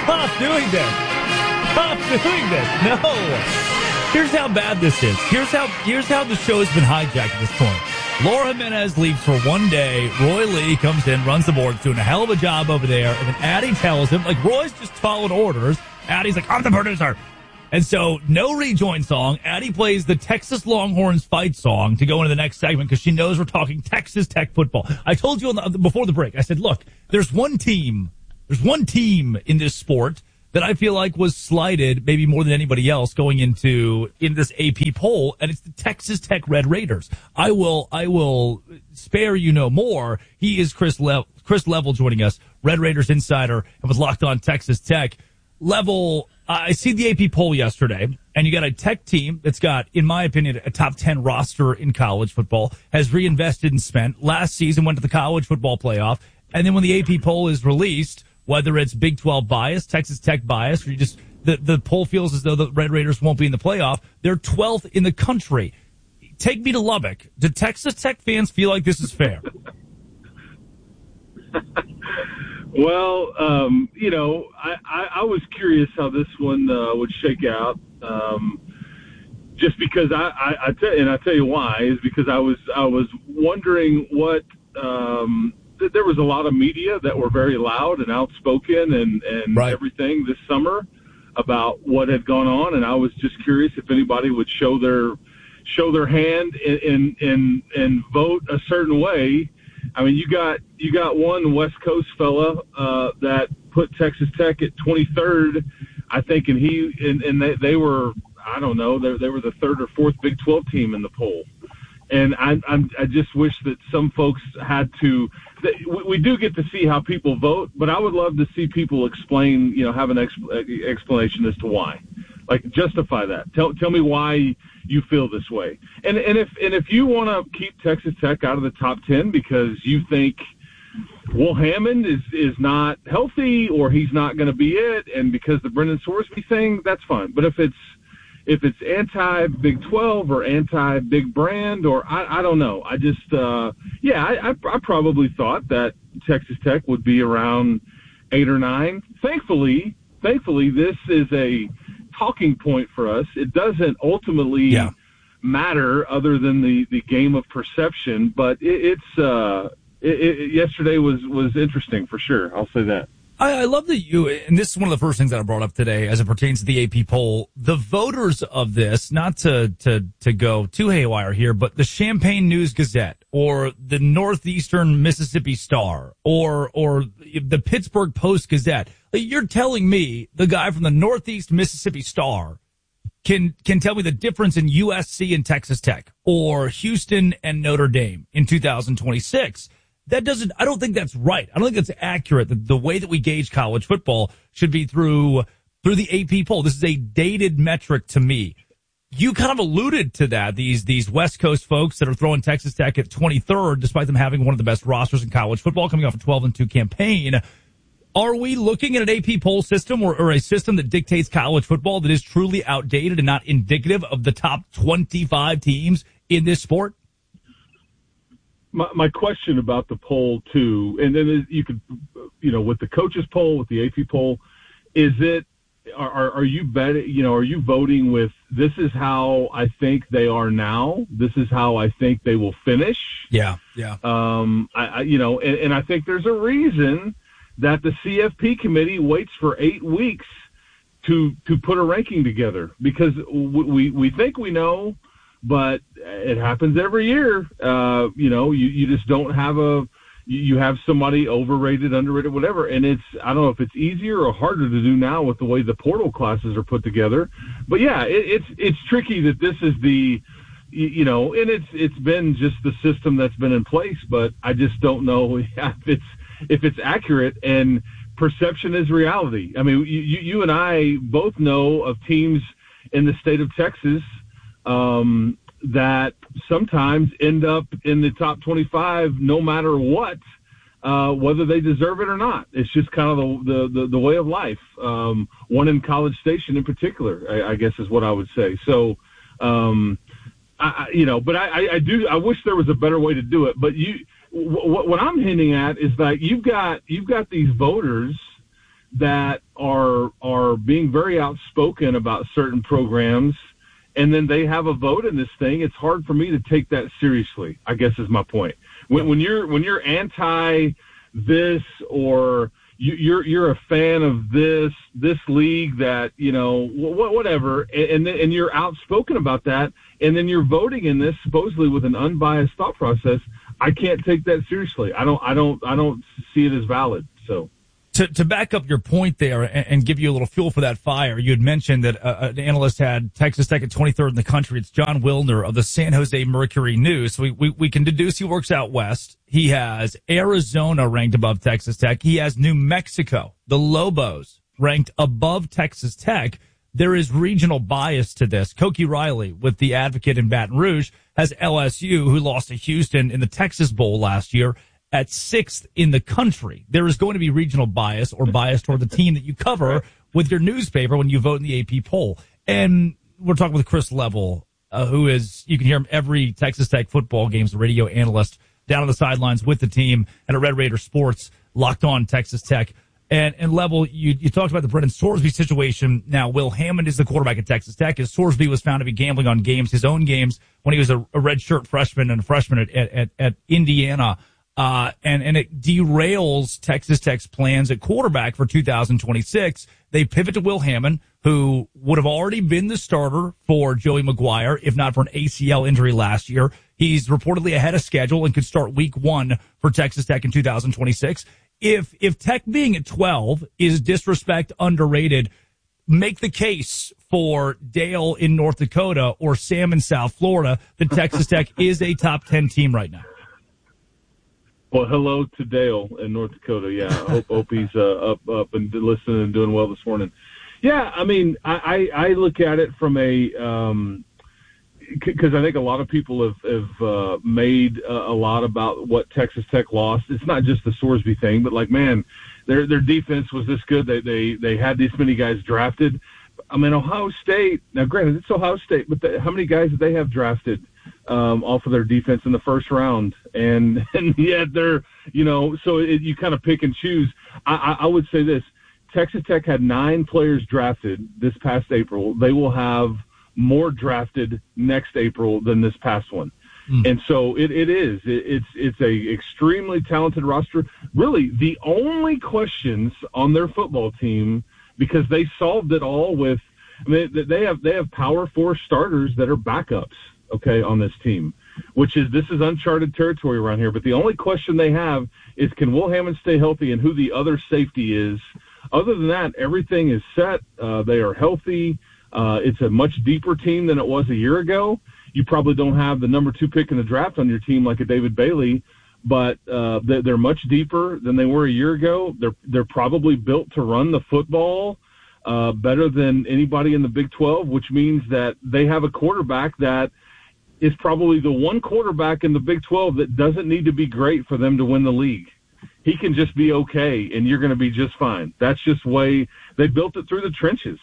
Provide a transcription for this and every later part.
Stop doing this. Stop doing this. No. Here's how bad this is. Here's how the show has been hijacked at this point. Laura Jimenez leaves for one day. Roy Lee comes in, runs the board, doing a hell of a job over there. And then Addie tells him, like, Roy's just following orders. Addie's like, I'm the producer. And so, no rejoin song. Addie plays the Texas Longhorns fight song to go into the next segment because she knows we're talking Texas Tech football. I told you before the break, I said, look, there's one team in this sport that I feel like was slighted maybe more than anybody else going in this AP poll, and it's the Texas Tech Red Raiders. I will spare you no more. He is Chris Level joining us, Red Raiders insider, and was Locked On Texas Tech. Level, I see the AP poll yesterday, and you got a Tech team that's got, in my opinion, a top 10 roster in college football, has reinvested and spent. Last season went to the college football playoff, and then when the AP poll is released, whether it's Big 12 bias, Texas Tech bias, or you just the poll feels as though the Red Raiders won't be in the playoff, they're 12th in the country. Take me to Lubbock. Do Texas Tech fans feel like this is fair? Well, I was curious how this one would shake out. Just because I tell you why is because I was wondering what. There was a lot of media that were very loud and outspoken and right. everything this summer about what had gone on, and I was just curious if anybody would show their hand and vote a certain way. I mean, you got one West Coast fella that put Texas Tech at 23rd, I think, and they were, I don't know, they were the third or fourth Big 12 team in the poll. And I just wish that some folks had to. We do get to see how people vote, but I would love to see people explain. Have an explanation as to why. Like, justify that. Tell me why you feel this way. And if you want to keep Texas Tech out of the top 10 because you think Will Hammond is not healthy or he's not going to be it, and because the Brendan Sorsby thing, that's fine. But if it's anti-Big 12 or anti-Big Brand, or I don't know. I just, I probably thought that Texas Tech would be around 8 or 9. Thankfully, this is a talking point for us. It doesn't ultimately matter other than the game of perception, but yesterday was interesting for sure. I'll say that. I love that and this is one of the first things that I brought up today as it pertains to the AP poll. The voters of this, not to go too haywire here, but the Champaign News Gazette or the Northeastern Mississippi Star or the Pittsburgh Post Gazette. You're telling me the guy from the Northeast Mississippi Star can tell me the difference in USC and Texas Tech or Houston and Notre Dame in 2026. I don't think that's right. I don't think that's accurate. The way that we gauge college football should be through the AP poll. This is a dated metric to me. You kind of alluded to that. These West Coast folks that are throwing Texas Tech at 23rd, despite them having one of the best rosters in college football, coming off a 12-2 campaign. Are we looking at an AP poll system or a system that dictates college football that is truly outdated and not indicative of the top 25 teams in this sport? My question about the poll too, and then you could, with the coaches poll, with the AP poll, is it, are you betting, are you voting with, this is how I think they are now, this is how I think they will finish? Yeah. And I think there's a reason that the CFP committee waits for 8 weeks to put a ranking together, because we think we know, but it happens every year. You just don't have you have somebody overrated, underrated, whatever. And I don't know if it's easier or harder to do now with the way the portal classes are put together. But yeah, it's tricky that this is and it's been just the system that's been in place, but I just don't know if it's accurate, and perception is reality. I mean, you and I both know of teams in the state of Texas that sometimes end up in the top 25 no matter what, whether they deserve it or not. It's just kind of the way of life. One in College Station in particular, I guess is what I would say. So, I wish there was a better way to do it. But what I'm hinting at is that you've got these voters that are being very outspoken about certain programs, and then they have a vote in this thing. It's hard for me to take that seriously, I guess is my point. When you're anti this, or you're a fan of this league that, whatever, and you're outspoken about that, and then you're voting in this supposedly with an unbiased thought process, I can't take that seriously. I don't see it as valid. So to back up your point there and give you a little fuel for that fire, you had mentioned that an analyst had Texas Tech at 23rd in the country. It's John Wilner of the San Jose Mercury News. So we can deduce he works out west. He has Arizona ranked above Texas Tech. He has New Mexico, the Lobos, ranked above Texas Tech. There is regional bias to this. Cokie Riley with the Advocate in Baton Rouge has LSU, who lost to Houston in the Texas Bowl last year, at 6th in the country. There is going to be regional bias or bias toward the team that you cover with your newspaper when you vote in the AP poll. And we're talking with Chris Level, who is, you can hear him every Texas Tech football games, a radio analyst down on the sidelines with the team and at Red Raider Sports, locked on Texas Tech. And Level, you talked about the Brennan Sorsby situation. Now, Will Hammond is the quarterback at Texas Tech, as Sorsby was found to be gambling on games, his own games, when he was a redshirt freshman and a freshman at Indiana. And it derails Texas Tech's plans at quarterback for 2026. They pivot to Will Hammond, who would have already been the starter for Joey McGuire, if not for an ACL injury last year. He's reportedly ahead of schedule and could start week 1 for Texas Tech in 2026. If Tech being at 12 is disrespect underrated, make the case for Dale in North Dakota or Sam in South Florida that Texas Tech is a top 10 team right now. Well, hello to Dale in North Dakota. Yeah, I hope he's up and listening and doing well this morning. Yeah, I mean, I look at it from a because I think a lot of people have made a lot about what Texas Tech lost. It's not just the Sorsby thing, but like, man, their defense was this good. They had this many guys drafted. I mean, Ohio State. Now, granted, it's Ohio State, but how many guys did they have drafted off of their defense in the first round? And yet they're, so you kind of pick and choose. I would say this: Texas Tech had 9 players drafted this past April. They will have more drafted next April than this past one. And so it's a extremely talented roster. Really, the only questions on their football team, because they solved it all with, I mean, they have Power 4 starters that are backups, okay, on this team, this is uncharted territory around here. But the only question they have is, can Will Hammond stay healthy, and who the other safety is. Other than that, everything is set. They are healthy. It's a much deeper team than it was a year ago. You probably don't have the number 2 pick in the draft on your team like a David Bailey, but they're much deeper than they were a year ago. They're probably built to run the football better than anybody in the Big 12, which means that they have a quarterback that is probably the one quarterback in the Big 12 that doesn't need to be great for them to win the league. He can just be okay, and you're going to be just fine. That's just way they built it through the trenches.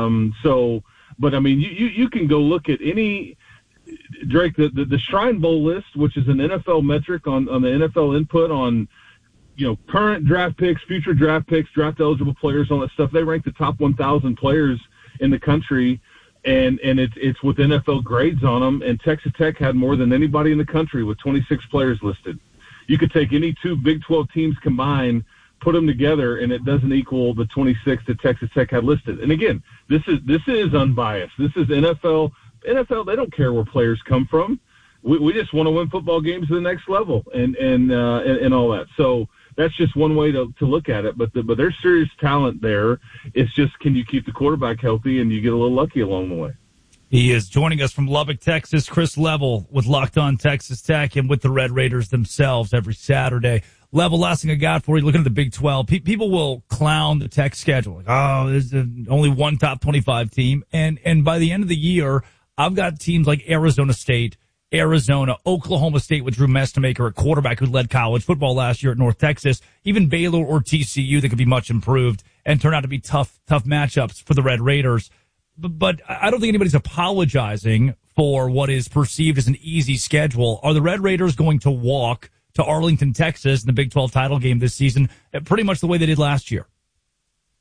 But I mean, you can go look at any, Drake, the Shrine Bowl list, which is an NFL metric on the NFL input on, current draft picks, future draft picks, draft eligible players, all that stuff. They rank the top 1,000 players in the country, and it's with NFL grades on them. And Texas Tech had more than anybody in the country with 26 players listed. You could take any 2 Big 12 teams combined, put them together, and it doesn't equal the 26 that Texas Tech had listed. And again, this is unbiased. This is NFL. NFL, they don't care where players come from. We just want to win football games to the next level and all that. So that's just one way to look at it. But there's serious talent there. It's just, can you keep the quarterback healthy, and you get a little lucky along the way. He is joining us from Lubbock, Texas. Chris Level with Locked On Texas Tech and with the Red Raiders themselves every Saturday. Level, last thing I got for you, looking at the Big 12, people will clown the Tech schedule. Like, oh, there's only one top 25 team. And by the end of the year, I've got teams like Arizona State, Arizona, Oklahoma State with Drew Mestemaker at quarterback, who led college football last year at North Texas, even Baylor or TCU that could be much improved and turn out to be tough matchups for the Red Raiders. But I don't think anybody's apologizing for what is perceived as an easy schedule. Are the Red Raiders going to walk to Arlington, Texas in the Big 12 title game this season pretty much the way they did last year?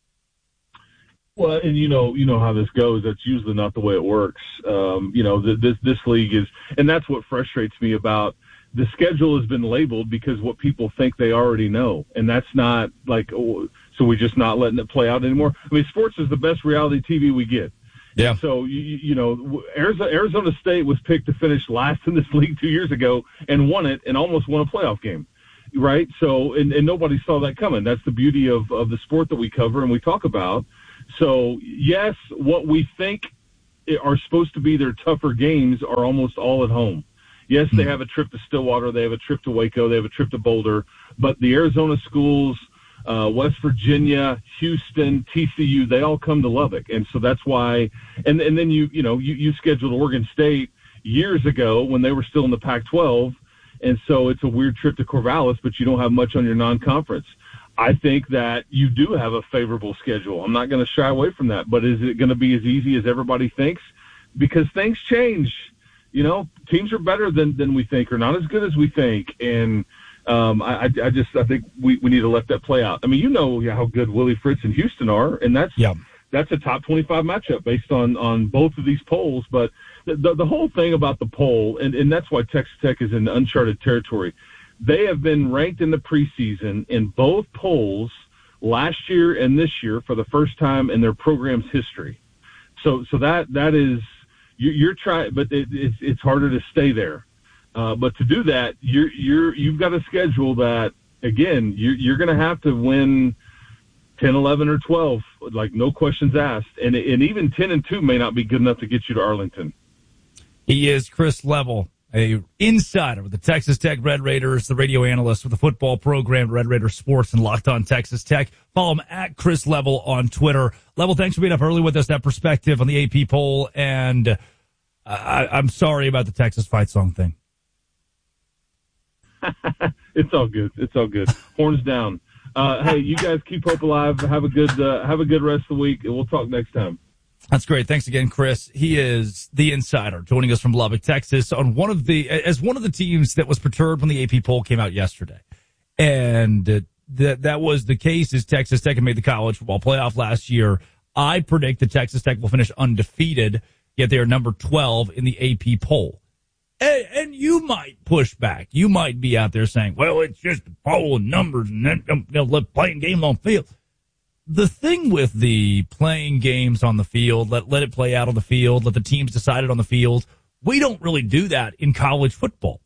Well, and you know how this goes. That's usually not the way it works. This league is, and that's what frustrates me about the schedule has been labeled because what people think they already know, and that's not like, so we're just not letting it play out anymore. I mean, sports is the best reality TV we get. Yeah. So, Arizona State was picked to finish last in this league 2 years ago and won it and almost won a playoff game, right? So, and nobody saw that coming. That's the beauty of the sport that we cover and we talk about. So, yes, what we think are supposed to be their tougher games are almost all at home. Yes, they have a trip to Stillwater, they have a trip to Waco, they have a trip to Boulder, but the Arizona schools, West Virginia, Houston, TCU, they all come to Lubbock. And so that's why, and then you scheduled Oregon State years ago when they were still in the Pac-12. And so it's a weird trip to Corvallis, but you don't have much on your non-conference. I think that you do have a favorable schedule. I'm not going to shy away from that, but is it going to be as easy as everybody thinks? Because things change. Teams are better than we think, or not as good as we think. And, I think we need to let that play out. I mean, how good Willie Fritz and Houston are, and that's a top 25 matchup based on both of these polls. But the whole thing about the poll, and that's why Texas Tech is in uncharted territory. They have been ranked in the preseason in both polls last year and this year for the first time in their program's history. So that is you're trying, but it's harder to stay there. But to do that, you've got a schedule that, again, you're going to have to win 10, 11, or 12, like no questions asked. And even 10-2 may not be good enough to get you to Arlington. He is Chris Level, a insider with the Texas Tech Red Raiders, the radio analyst with the football program, Red Raider Sports, and Locked On Texas Tech. Follow him at Chris Level on Twitter. Level, thanks for being up early with us, that perspective on the AP poll. And I'm sorry about the Texas fight song thing. It's all good. It's all good. Horns down. Hey, you guys keep hope alive. Have a good rest of the week, and we'll talk next time. That's great. Thanks again, Chris. He is the insider joining us from Lubbock, Texas, on one of the teams that was perturbed when the AP poll came out yesterday. And that was the case is Texas Tech had made the college football playoff last year. I predict that Texas Tech will finish undefeated, yet they are number 12 in the AP poll. And you might push back. You might be out there saying, well, it's just a poll and numbers and then playing games on field. The thing with the playing games on the field, let it play out on the field, let the teams decide it on the field, we don't really do that in college football.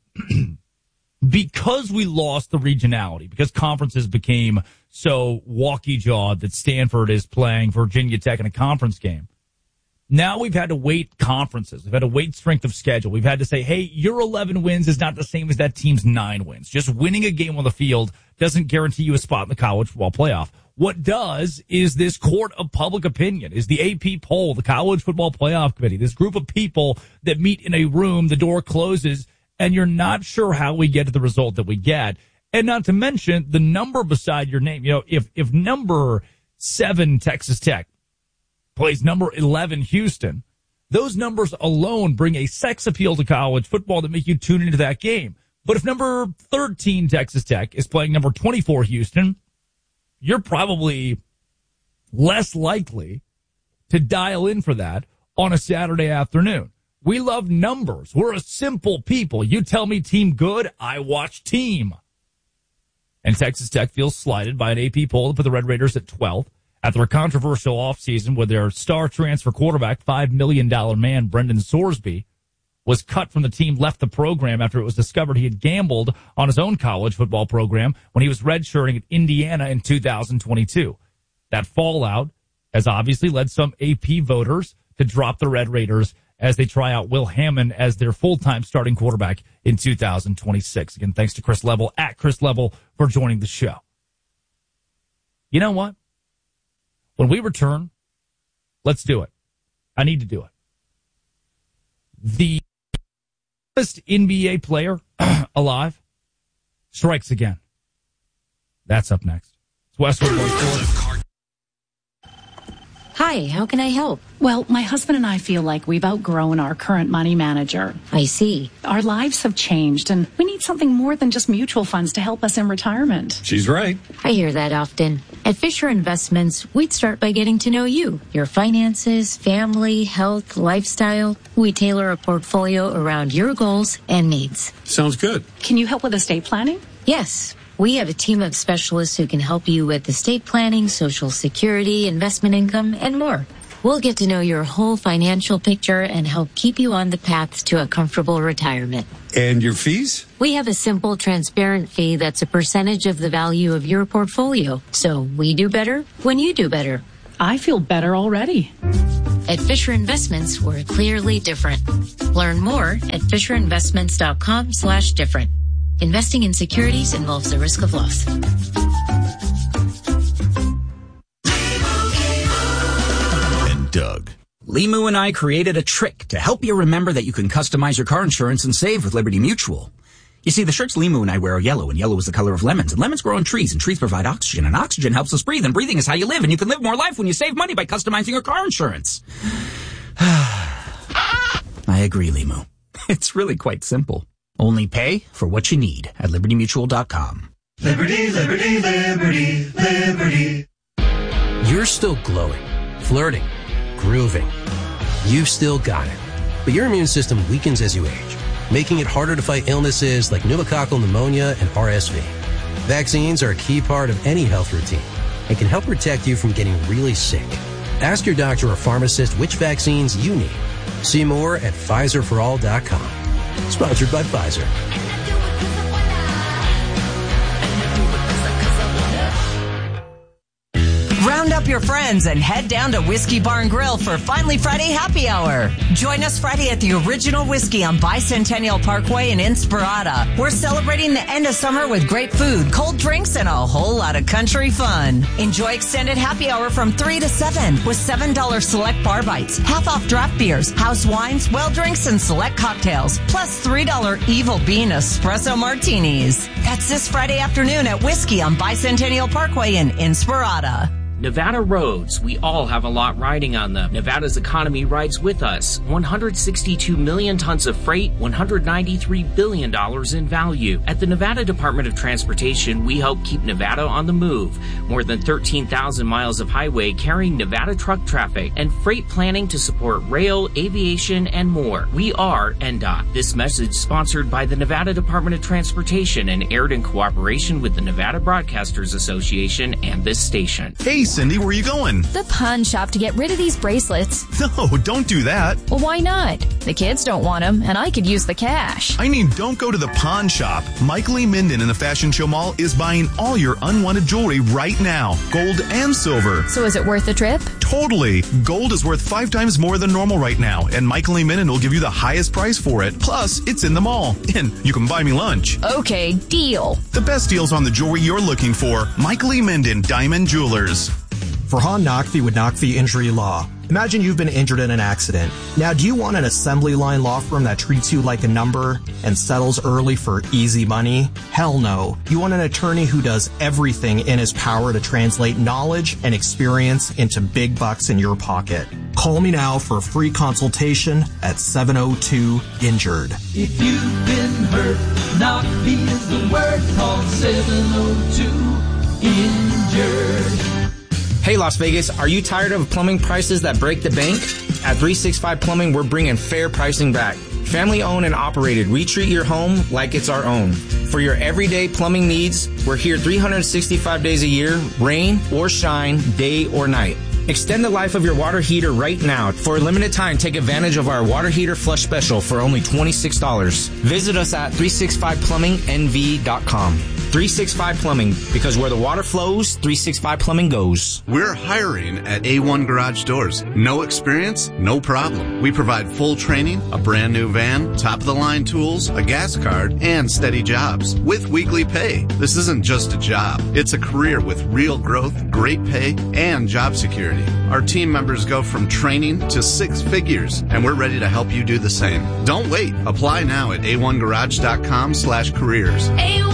Because we lost the regionality, because conferences became so walkie-jawed that Stanford is playing Virginia Tech in a conference game. Now we've had to weight conferences. We've had to weight strength of schedule. We've had to say, hey, your 11 wins is not the same as that team's 9 wins. Just winning a game on the field doesn't guarantee you a spot in the college football playoff. What does is this court of public opinion, is the AP poll, the College Football Playoff Committee, this group of people that meet in a room, the door closes, and you're not sure how we get to the result that we get. And not to mention the number beside your name. If number 7 Texas Tech plays number 11 Houston, those numbers alone bring a sex appeal to college football that make you tune into that game. But if number 13 Texas Tech is playing number 24 Houston, you're probably less likely to dial in for that on a Saturday afternoon. We love numbers. We're a simple people. You tell me team good, I watch team. And Texas Tech feels slighted by an AP poll to put the Red Raiders at 12th. After a controversial offseason where their star transfer quarterback, $5 million man, Brendan Sorsby, was cut from the team, left the program after it was discovered he had gambled on his own college football program when he was redshirting at Indiana in 2022. That fallout has obviously led some AP voters to drop the Red Raiders as they try out Will Hammond as their full-time starting quarterback in 2026. Again, thanks to Chris Level, at Chris Level, for joining the show. You know what? When we return, let's do it. I need to do it. The best NBA player alive strikes again. That's up next. It's Westwood 1-4. Hi. Hi, how can I help? Well, my husband and I feel like we've outgrown our current money manager. I see. Our lives have changed, and we need something more than just mutual funds to help us in retirement. She's right. I hear that often. At Fisher Investments, we'd start by getting to know you, your finances, family, health, lifestyle. We tailor a portfolio around your goals and needs. Sounds good. Can you help with estate planning? Yes. We have a team of specialists who can help you with estate planning, Social Security, investment income, and more. We'll get to know your whole financial picture and help keep you on the path to a comfortable retirement. And your fees? We have a simple, transparent fee that's a percentage of the value of your portfolio. So we do better when you do better. I feel better already. At Fisher Investments, we're clearly different. Learn more at fisherinvestments.com/different. Investing in securities involves the risk of loss. And Doug. Limu and I created a trick to help you remember that you can customize your car insurance and save with Liberty Mutual. You see, the shirts Limu and I wear are yellow, and yellow is the color of lemons, and lemons grow on trees, and trees provide oxygen, and oxygen helps us breathe, and breathing is how you live, and you can live more life when you save money by customizing your car insurance. I agree, Limu. It's really quite simple. Only pay for what you need at LibertyMutual.com. Liberty, liberty, liberty, liberty. You're still glowing, flirting, grooving. You've still got it. But your immune system weakens as you age, making it harder to fight illnesses like pneumococcal pneumonia and RSV. Vaccines are a key part of any health routine and can help protect you from getting really sick. Ask your doctor or pharmacist which vaccines you need. See more at PfizerForAll.com. Sponsored by Pfizer. Round up your friends and head down to Whiskey Barn Grill for Finally Friday Happy Hour. Join us Friday at the Original Whiskey on Bicentennial Parkway in Inspirata. We're celebrating the end of summer with great food, cold drinks, and a whole lot of country fun. Enjoy extended happy hour from 3 to 7 with $7 select bar bites, half off draft beers, house wines, well drinks, and select cocktails, plus $3 Evil Bean espresso martinis. That's this Friday afternoon at Whiskey on Bicentennial Parkway in Inspirata. Nevada roads, we all have a lot riding on them. Nevada's economy rides with us. 162 million tons of freight, $193 billion in value. At the Nevada Department of Transportation, we help keep Nevada on the move. More than 13,000 miles of highway carrying Nevada truck traffic and freight planning to support rail, aviation, and more. We are NDOT. This message sponsored by the Nevada Department of Transportation and aired in cooperation with the Nevada Broadcasters Association and this station. Hey, Cindy, where are you going? The pawn shop to get rid of these bracelets. No, don't do that. Well, why not? The kids don't want them, and I could use the cash. I mean, don't go to the pawn shop. Mike Lee Minden in the Fashion Show Mall is buying all your unwanted jewelry right now, gold and silver. So is it worth the trip? Totally. Gold is worth 5 times more than normal right now, and Mike Lee Minden will give you the highest price for it. Plus, it's in the mall, and you can buy me lunch. Okay, deal. The best deals on the jewelry you're looking for. Mike Lee Minden, Diamond Jewelers. Farhan Naqvi with Naqvi Injury Law. Imagine you've been injured in an accident. Now, do you want an assembly line law firm that treats you like a number and settles early for easy money? Hell no. You want an attorney who does everything in his power to translate knowledge and experience into big bucks in your pocket. Call me now for a free consultation at 702-INJURED. If you've been hurt, Naqvi is the word. Call 702-INJURED. Hey Las Vegas, are you tired of plumbing prices that break the bank? At 365 Plumbing, we're bringing fair pricing back. Family owned and operated, we treat your home like it's our own. For your everyday plumbing needs, we're here 365 days a year, rain or shine, day or night. Extend the life of your water heater right now. For a limited time, take advantage of our water heater flush special for only $26. Visit us at 365plumbingnv.com. 365 Plumbing, because where the water flows, 365 Plumbing goes. We're hiring at A1 Garage Doors. No experience? No problem. We provide full training, a brand new van, top-of-the-line tools, a gas card, and steady jobs with weekly pay. This isn't just a job. It's a career with real growth, great pay, and job security. Our team members go from training to 6 figures, and we're ready to help you do the same. Don't wait. Apply now at a1garage.com/careers.